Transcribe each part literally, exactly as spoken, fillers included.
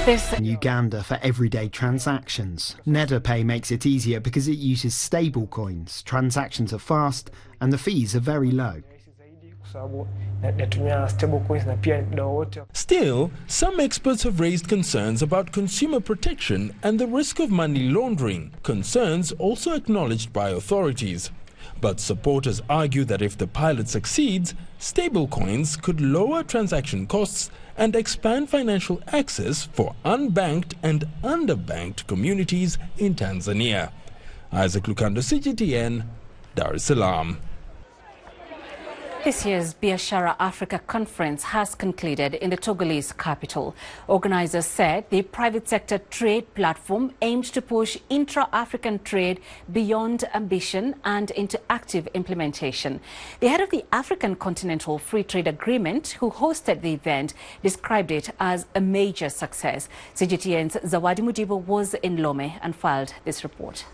This in Uganda for everyday transactions. NedaPay makes it easier because it uses stable coins. Transactions are fast and the fees are very low. Still, some experts have raised concerns about consumer protection and the risk of money laundering, concerns also acknowledged by authorities. But supporters argue that if the pilot succeeds, stablecoins could lower transaction costs and expand financial access for unbanked and underbanked communities in Tanzania. Isaac Lukando, C G T N, Dar es Salaam. This year's Biashara Africa Conference has concluded in the Togolese capital. Organizers said the private sector trade platform aimed to push intra-African trade beyond ambition and into active implementation. The head of the African Continental Free Trade Agreement, who hosted the event, described it as a major success. C G T N's Zawadi Mudibo was in Lome and filed this report.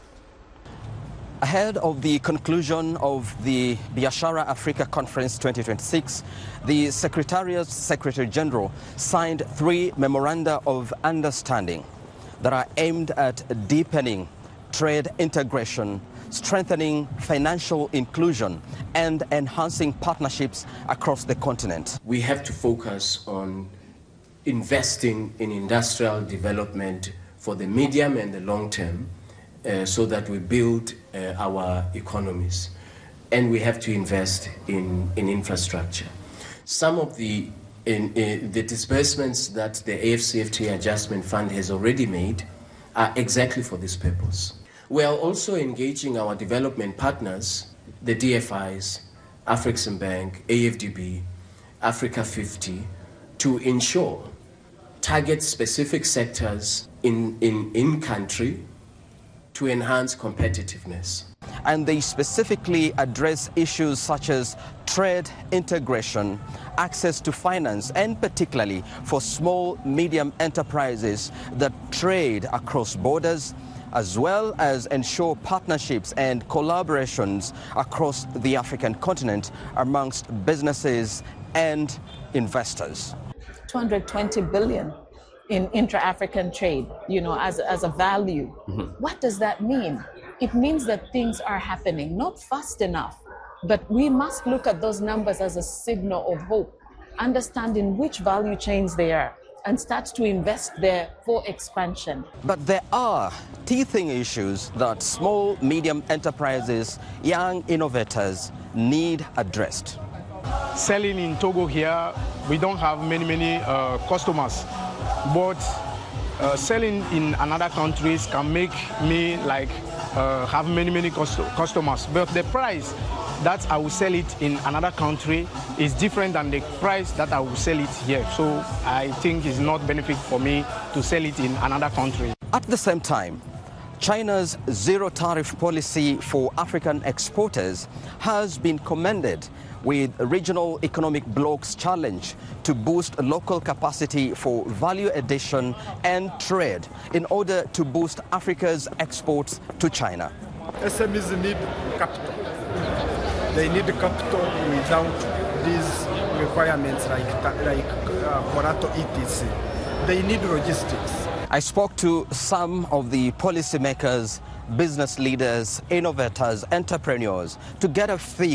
Ahead of the conclusion of the Biashara Africa Conference twenty twenty-six, the Secretariat's Secretary General signed three memoranda of understanding that are aimed at deepening trade integration, strengthening financial inclusion, and enhancing partnerships across the continent. We have to focus on investing in industrial development for the medium and the long term, Uh, so that we build uh, our economies, and we have to invest in, in infrastructure. Some of the, in, in the disbursements that the A F C F T A Adjustment Fund has already made are exactly for this purpose. We are also engaging our development partners, the D F Is, Afreximbank, A F D B, Africa fifty, to ensure target specific sectors in, in, in country to enhance competitiveness. And they specifically address issues such as trade integration, access to finance, and particularly for small, medium enterprises that trade across borders, as well as ensure partnerships and collaborations across the African continent amongst businesses and investors. two hundred twenty billion in intra-African trade, you know, as, as a value. Mm-hmm. What does that mean? It means that things are happening, not fast enough, but we must look at those numbers as a signal of hope, understanding which value chains they are, and start to invest there for expansion. But there are teething issues that small, medium enterprises, young innovators need addressed. Selling in Togo here, we don't have many, many uh, customers. But uh, selling in another countries can make me like uh, have many, many cost customers. But the price that I will sell it in another country is different than the price that I will sell it here. So I think it's not benefit for me to sell it in another country. At the same time, China's zero tariff policy for African exporters has been commended, with regional economic blocs challenge to boost local capacity for value addition and trade in order to boost Africa's exports to China. S M Es need capital. They need capital without these requirements like, like uh, Corato E T C. They need logistics. I spoke to some of the policymakers, business leaders, innovators, entrepreneurs to get a feel